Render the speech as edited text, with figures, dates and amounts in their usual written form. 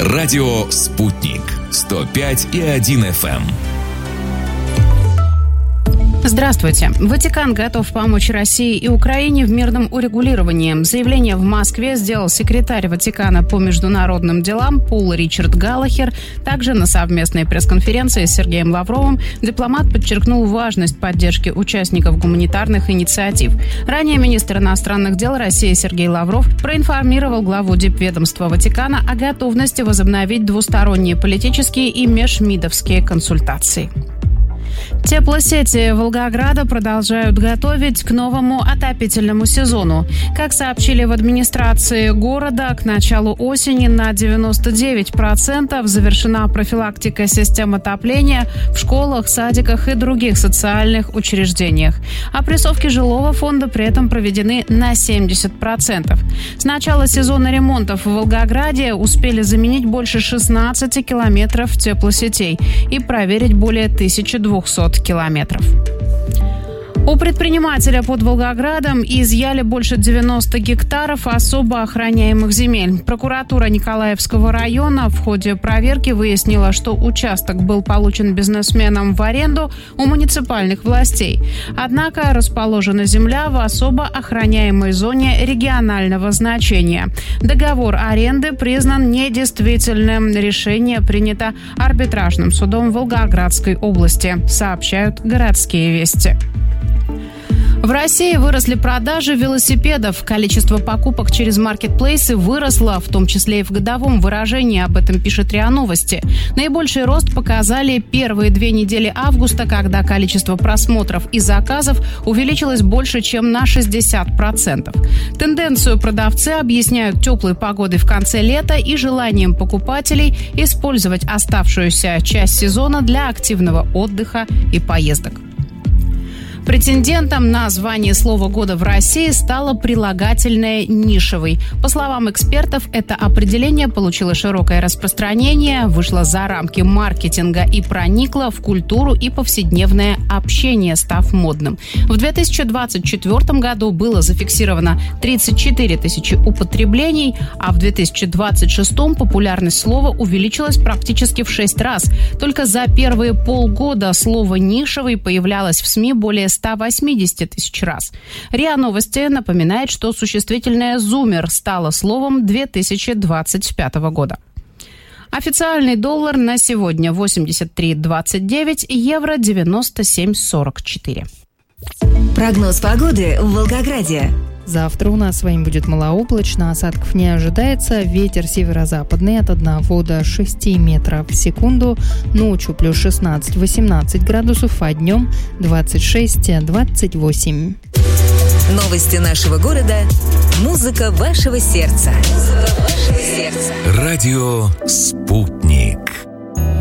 Радио «Спутник». 105,1 FM. Здравствуйте. Ватикан готов помочь России и Украине в мирном урегулировании. Заявление в Москве сделал секретарь Ватикана по международным делам Пол Ричард Галлахер. Также на совместной пресс-конференции с Сергеем Лавровым дипломат подчеркнул важность поддержки участников гуманитарных инициатив. Ранее министр иностранных дел России Сергей Лавров проинформировал главу дипведомства Ватикана о готовности возобновить двусторонние политические и межмидовские консультации. Теплосети Волгограда продолжают готовить к новому отопительному сезону. Как сообщили в администрации города, к началу осени на 99% завершена профилактика систем отопления в школах, садиках и других социальных учреждениях. Опрессовки жилого фонда при этом проведены на 70%. С начала сезона ремонтов в Волгограде успели заменить больше 16 километров теплосетей и проверить более 1200 километров. У предпринимателя под Волгоградом изъяли больше 90 гектаров особо охраняемых земель. Прокуратура Николаевского района в ходе проверки выяснила, что участок был получен бизнесменом в аренду у муниципальных властей. Однако расположена земля в особо охраняемой зоне регионального значения. Договор аренды признан недействительным. Решение принято арбитражным судом Волгоградской области, сообщают «Городские вести». В России выросли продажи велосипедов. Количество покупок через маркетплейсы выросло, в том числе и в годовом выражении. Об этом пишет РИА Новости. Наибольший рост показали первые 2 недели августа, когда количество просмотров и заказов увеличилось больше, чем на 60%. Тенденцию продавцы объясняют теплой погодой в конце лета и желанием покупателей использовать оставшуюся часть сезона для активного отдыха и поездок. Претендентом на звание слова года в России стало прилагательное «нишевый». По словам экспертов, это определение получило широкое распространение, вышло за рамки маркетинга и проникло в культуру и повседневное общение, став модным. В 2024 году было зафиксировано 34 тысячи употреблений, а в 2026 популярность слова увеличилась практически в 6 раз. Только за первые полгода слово «нишевый» появлялось в СМИ более 180 тысяч раз. РИА Новости напоминает, что существительное «зумер» стало словом 2025 года. Официальный доллар на сегодня 83.29, евро 97.44. Прогноз погоды в Волгограде. Завтра у нас с вами будет малооблачно, осадков не ожидается, ветер северо-западный от 1 до 6 метров в секунду, ночью плюс 16-18 градусов, а днем 26-28. Новости нашего города. Музыка вашего сердца. Радио «Спутник».